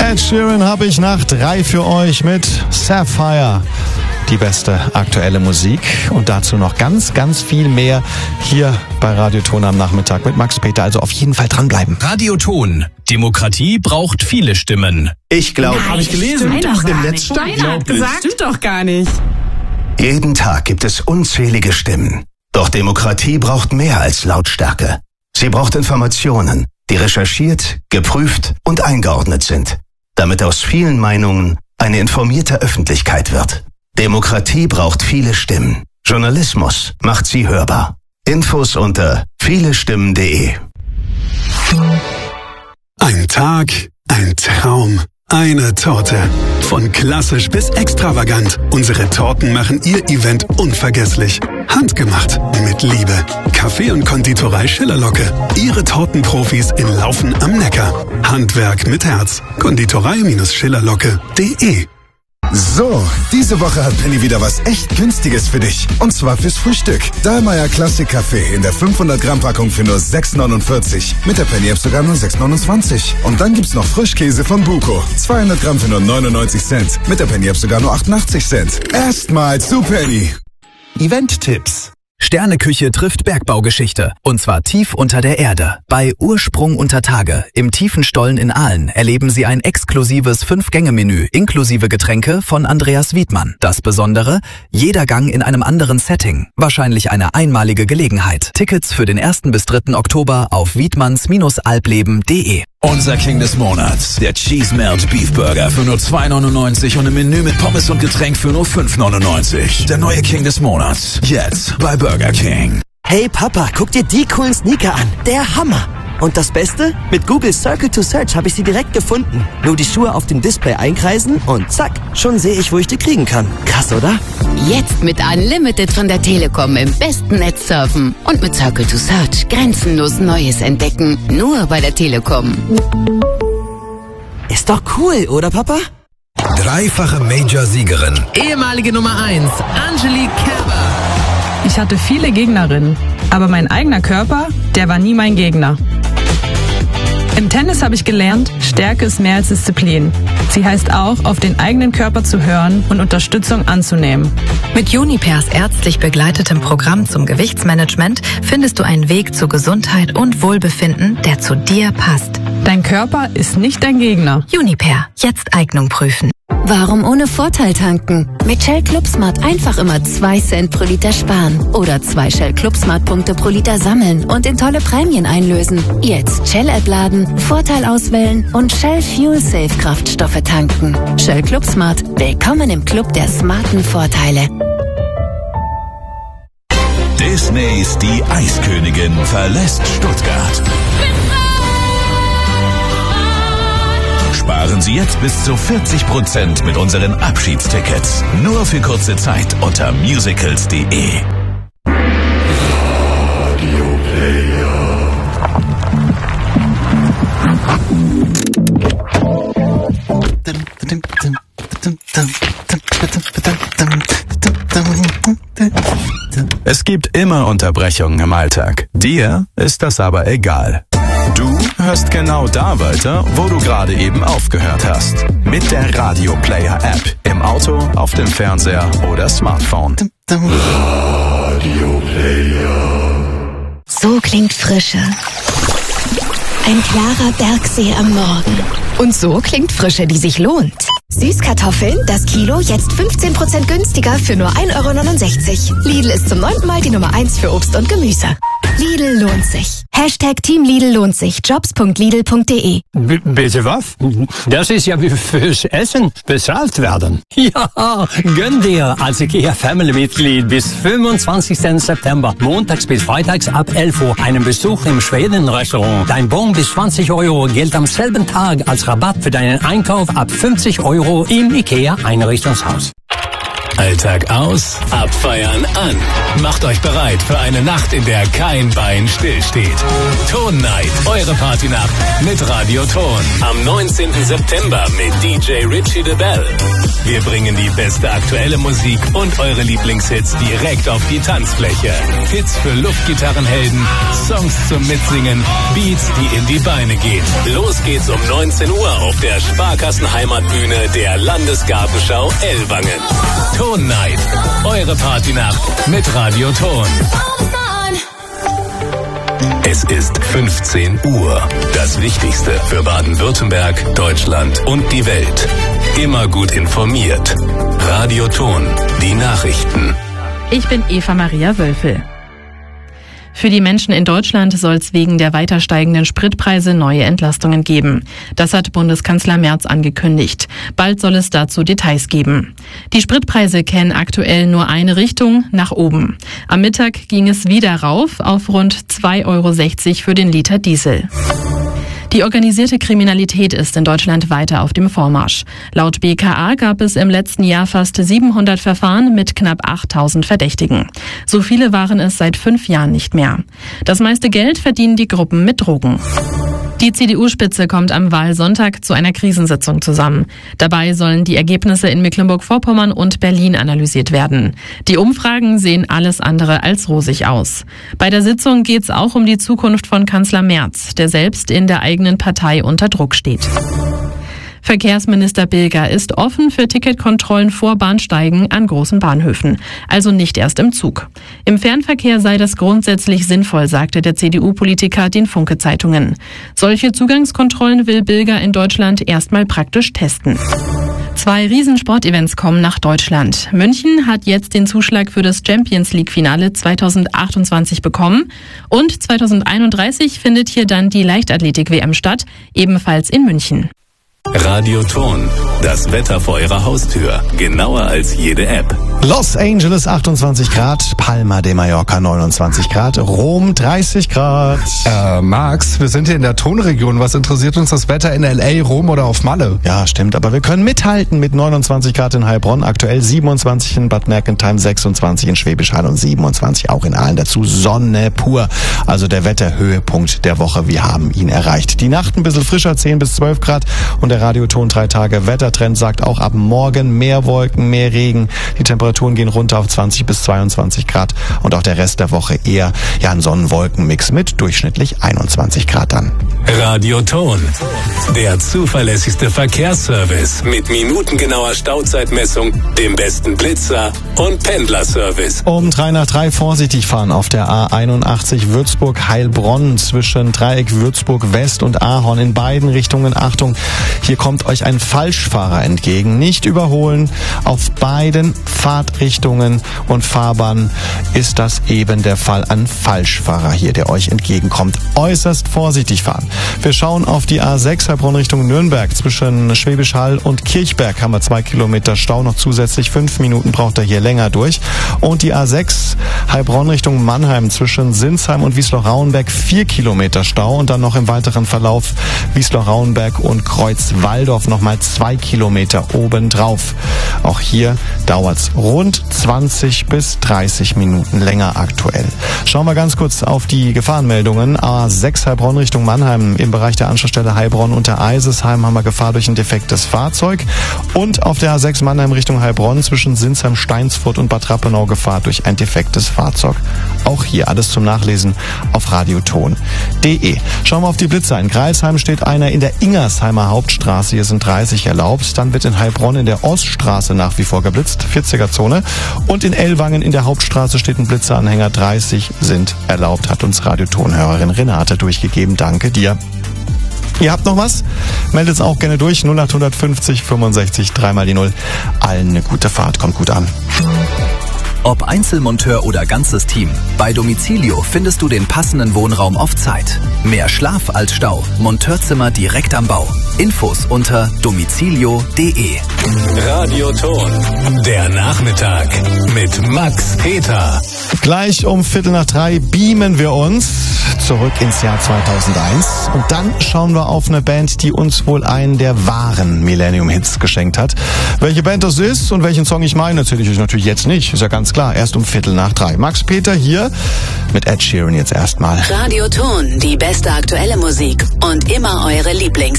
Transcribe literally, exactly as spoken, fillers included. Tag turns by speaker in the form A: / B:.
A: Ed Sheeran habe ich nach drei für euch mit Sapphire. Die beste aktuelle Musik und dazu noch ganz, ganz viel mehr hier bei Radio Ton am Nachmittag mit Max Peter. Also auf jeden Fall dranbleiben.
B: Radio Ton. Demokratie braucht viele Stimmen.
C: Ich glaube,
D: habe ich gelesen.
E: Doch
D: Im
E: gar
D: Netz
E: nicht.
D: stand,
E: Keiner hat gesagt.
D: Stimmt doch gar nicht.
C: jeden Tag gibt es unzählige Stimmen. Doch Demokratie braucht mehr als Lautstärke. Sie braucht Informationen, die recherchiert, geprüft und eingeordnet sind, damit aus vielen Meinungen eine informierte Öffentlichkeit wird. Demokratie braucht viele Stimmen. Journalismus macht sie hörbar. Infos unter vielestimmen punkt de.
F: Ein Tag, ein Traum, eine Torte. Von klassisch bis extravagant. Unsere Torten machen Ihr Event unvergesslich. Handgemacht, mit Liebe. Kaffee und Konditorei Schillerlocke. Ihre Tortenprofis in Laufen am Neckar. Handwerk mit Herz. Konditorei Schillerlocke punkt de.
G: So, diese Woche hat Penny wieder was echt Günstiges für dich. Und zwar fürs Frühstück. Dahlmeier Classic Kaffee in der fünfhundert Gramm Packung für nur sechs neunundvierzig. Mit der Penny App sogar nur sechs neunundzwanzig. Und dann gibt's noch Frischkäse von Buko. zweihundert Gramm für nur neunundneunzig Cent. Mit der Penny App sogar nur achtundachtzig Cent. Erstmal zu Penny.
B: Event-Tipps. Sterneküche trifft Bergbaugeschichte. Und zwar tief unter der Erde. Bei Ursprung unter Tage im tiefen Stollen in Aalen erleben Sie ein exklusives Fünf-Gänge-Menü inklusive Getränke von Andreas Wiedmann. Das Besondere? Jeder Gang in einem anderen Setting. Wahrscheinlich eine einmalige Gelegenheit. Tickets für den ersten bis dritten Oktober auf wiedmanns albleben punkt de.
H: Unser King des Monats, der Cheese Melt Beef Burger für nur zwei neunundneunzig und ein Menü mit Pommes und Getränk für nur fünf neunundneunzig. Der neue King des Monats, jetzt bei Burger King.
I: Hey Papa, guck dir die coolen Sneaker an. Der Hammer. Und das Beste? Mit Google Circle to Search habe ich sie direkt gefunden. Nur die Schuhe auf dem Display einkreisen und zack, schon sehe ich, wo ich die kriegen kann. Krass, oder?
J: Jetzt mit Unlimited von der Telekom im besten Netz surfen. Und mit Circle to Search grenzenlos Neues entdecken. Nur bei der Telekom.
I: Ist doch cool, oder Papa?
H: Dreifache Major-Siegerin.
D: Ehemalige Nummer eins, Angelique Kerber. Ich hatte viele Gegnerinnen, aber mein eigener Körper, der war nie mein Gegner. Im Tennis habe ich gelernt, Stärke ist mehr als Disziplin. Sie heißt auch, auf den eigenen Körper zu hören und Unterstützung anzunehmen.
K: Mit Junipers ärztlich begleitetem Programm zum Gewichtsmanagement findest du einen Weg zu Gesundheit und Wohlbefinden, der zu dir passt.
D: Dein Körper ist nicht dein Gegner.
K: Juniper, jetzt Eignung prüfen.
J: Warum ohne Vorteil tanken? Mit Shell Club Smart einfach immer zwei Cent pro Liter sparen. Oder zwei Shell Club Smart Punkte pro Liter sammeln und in tolle Prämien einlösen. Jetzt Shell-App laden, Vorteil auswählen und Shell Fuel Safe Kraftstoffe tanken. Shell Club Smart. Willkommen im Club der smarten Vorteile.
H: Disneys Die Eiskönigin verlässt Stuttgart. Sparen Sie jetzt bis zu vierzig Prozent mit unseren Abschiedstickets. Nur für kurze Zeit unter musicals punkt de.
L: Radio Player.
B: Es gibt immer Unterbrechungen im Alltag. Dir ist das aber egal. Du hörst genau da weiter, wo du gerade eben aufgehört hast. Mit der Radio Player App. Im Auto, auf dem Fernseher oder Smartphone.
L: Radio Player.
J: So klingt Frische. Ein klarer Bergsee am Morgen. Und so klingt Frische, die sich lohnt. Süßkartoffeln, das Kilo, jetzt fünfzehn Prozent günstiger für nur ein Euro neunundsechzig. Lidl ist zum neunten Mal die Nummer eins für Obst und Gemüse. Lidl lohnt sich. Hashtag Team Lidl lohnt sich. Jobs punkt lidl punkt de.
M: B- bitte was? Das ist ja wie fürs Essen bezahlt werden. Ja, gönn dir als IKEA Family-Mitglied bis fünfundzwanzigsten September, montags bis freitags ab elf Uhr, einen Besuch im Schweden-Restaurant. Dein Bon bis zwanzig Euro gilt am selben Tag als Rabatt für deinen Einkauf ab fünfzig Euro im IKEA Einrichtungshaus.
E: Alltag aus, abfeiern an. Macht euch bereit für eine Nacht, in der kein Bein stillsteht. Ton Night, eure Partynacht mit Radio Ton. Am neunzehnten September mit D J Richie de Bell. Wir bringen die beste aktuelle Musik und eure Lieblingshits direkt auf die Tanzfläche. Hits für Luftgitarrenhelden, Songs zum Mitsingen, Beats, die in die Beine gehen. Los geht's um neunzehn Uhr auf der Sparkassenheimatbühne der Landesgartenschau Ellwangen. Ton Night, eure Partynacht mit Radio Ton. Es ist fünfzehn Uhr. Das Wichtigste für Baden-Württemberg, Deutschland und die Welt. Immer gut informiert. Radio Ton, die Nachrichten.
K: Ich bin Eva Maria Wölfel. Für die Menschen in Deutschland soll es wegen der weiter steigenden Spritpreise neue Entlastungen geben. Das hat Bundeskanzler Merz angekündigt. Bald soll es dazu Details geben. Die Spritpreise kennen aktuell nur eine Richtung, nach oben. Am Mittag ging es wieder rauf auf rund zwei Euro sechzig für den Liter Diesel. Die organisierte Kriminalität ist in Deutschland weiter auf dem Vormarsch. Laut B K A gab es im letzten Jahr fast siebenhundert Verfahren mit knapp achttausend Verdächtigen. So viele waren es seit fünf Jahren nicht mehr. Das meiste Geld verdienen die Gruppen mit Drogen. Die C D U-Spitze kommt am Wahlsonntag zu einer Krisensitzung zusammen. Dabei sollen die Ergebnisse in Mecklenburg-Vorpommern und Berlin analysiert werden. Die Umfragen sehen alles andere als rosig aus. Bei der Sitzung geht es auch um die Zukunft von Kanzler Merz, der selbst in der eigenen Partei unter Druck steht. Verkehrsminister Bilger ist offen für Ticketkontrollen vor Bahnsteigen an großen Bahnhöfen, also nicht erst im Zug. Im Fernverkehr sei das grundsätzlich sinnvoll, sagte der C D U-Politiker den Funke-Zeitungen. Solche Zugangskontrollen will Bilger in Deutschland erstmal praktisch testen. Zwei Riesensportevents kommen nach Deutschland. München hat jetzt den Zuschlag für das Champions-League-Finale zweitausendachtundzwanzig bekommen und zweitausendeinunddreißig findet hier dann die Leichtathletik-W M statt, ebenfalls in München.
E: Radio Ton, das Wetter vor eurer Haustür, genauer als jede App.
A: Los Angeles achtundzwanzig Grad, Palma de Mallorca neunundzwanzig Grad, Rom dreißig Grad.
N: Äh, Max, wir sind hier in der Tonregion. Was interessiert uns das Wetter in L A, Rom oder auf Malle?
A: Ja, stimmt, aber wir können mithalten mit neunundzwanzig Grad in Heilbronn, aktuell siebenundzwanzig in Bad Mergentheim, sechsundzwanzig in Schwäbisch Hall und siebenundzwanzig auch in Aalen. Dazu Sonne pur, also der Wetterhöhepunkt der Woche. Wir haben ihn erreicht. Die Nacht ein bisschen frischer, zehn bis zwölf Grad und der Radioton drei Tage Wettertrend sagt auch ab morgen mehr Wolken, mehr Regen. Die Temperaturen gehen runter auf zwanzig bis zweiundzwanzig Grad und auch der Rest der Woche eher ja ein Sonnenwolkenmix mit durchschnittlich einundzwanzig Grad dann.
E: Radioton, der zuverlässigste Verkehrsservice mit minutengenauer Stauzeitmessung, dem besten Blitzer und Pendlerservice.
A: Um drei nach drei vorsichtig fahren auf der A einundachtzig Würzburg-Heilbronn zwischen Dreieck Würzburg West und Ahorn in beiden Richtungen. Achtung, hier kommt euch ein Falschfahrer entgegen. Nicht überholen. Auf beiden Fahrtrichtungen und Fahrbahnen ist das eben der Fall. Ein Falschfahrer hier, der euch entgegenkommt. Äußerst vorsichtig fahren. Wir schauen auf die A sechs Heilbronn Richtung Nürnberg. Zwischen Schwäbisch Hall und Kirchberg haben wir zwei Kilometer Stau. Noch zusätzlich fünf Minuten braucht er hier länger durch. Und die A sechs Heilbronn Richtung Mannheim zwischen Sinsheim und Wiesloch-Rauenberg vier Kilometer Stau. Und dann noch im weiteren Verlauf Wiesloch-Rauenberg und Kreuz-Walldorf nochmal zwei Kilometer obendrauf. Auch hier dauert's rund zwanzig bis dreißig Minuten länger aktuell. Schauen wir ganz kurz auf die Gefahrenmeldungen. A sechs Heilbronn Richtung Mannheim im Bereich der Anschlussstelle Heilbronn unter Eisesheim haben wir Gefahr durch ein defektes Fahrzeug. Und auf der A sechs Mannheim Richtung Heilbronn zwischen Sinsheim, Steinsfurt und Bad Rappenau Gefahr durch ein defektes Fahrzeug. Auch hier alles zum Nachlesen auf radioton punkt de. Schauen wir auf die Blitzer. In Greilsheim steht einer in der Ingersheimer Hauptstraße. Hier sind dreißig erlaubt. Dann wird in Heilbronn in der Oststraße nach wie vor geblitzt, vierziger Zone. Und in Ellwangen in der Hauptstraße steht ein Blitzeranhänger, dreißig sind erlaubt, hat uns Radiotonhörerin Renate durchgegeben. Danke dir. Ihr habt noch was? Meldet es auch gerne durch. null acht fünfzig fünfundsechzig, dreimal die Null. Allen eine gute Fahrt, kommt gut an.
B: Ob Einzelmonteur oder ganzes Team, bei Domicilio findest du den passenden Wohnraum auf Zeit. Mehr Schlaf als Stau. Monteurzimmer direkt am Bau. Infos unter domicilio punkt de.
E: Radioton, der Nachmittag mit Max Peter.
A: Gleich um Viertel nach drei beamen wir uns zurück ins Jahr zweitausendeins. Und dann schauen wir auf eine Band, die uns wohl einen der wahren Millennium-Hits geschenkt hat. Welche Band das ist und welchen Song ich meine, erzähle ich euch natürlich jetzt nicht. Ist ja ganz klar, erst um Viertel nach drei. Max Peter hier mit Ed Sheeran jetzt erstmal.
O: Radio Ton, die beste aktuelle Musik und immer eure Lieblings